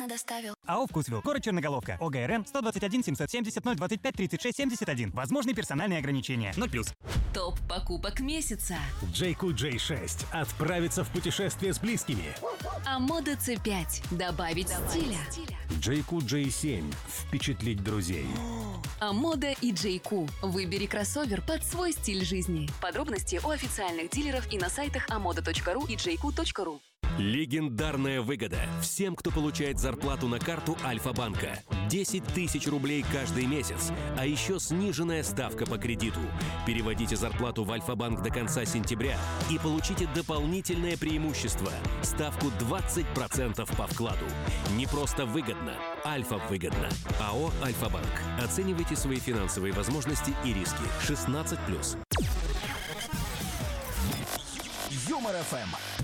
бесплатно доставил. АО «Вкусвилл», город Черноголовка, ОГРН 121 770 025 36 71. Возможны персональные ограничения. 0+. Топ покупок месяца. JQ J6 отправиться в путешествие с близкими. Амода C5 добавить стиля. JQ J7 впечатлить друзей. Амода и JQ. Выбери кроссовер под свой стиль жизни. Подробности у официальных дилеров и на сайтах amoda.ru и jq.ru. Легендарная выгода всем, кто получает зарплату на карту Альфа-банка. 10 тысяч рублей каждый месяц, а еще сниженная ставка по кредиту. Переводите зарплату в Альфа-банк до конца сентября и получите дополнительное преимущество – ставку 20% по вкладу. Не просто выгодно, Альфа-выгодно. АО «Альфа-банк». Оценивайте свои финансовые возможности и риски. 16+. Юмор ФМ.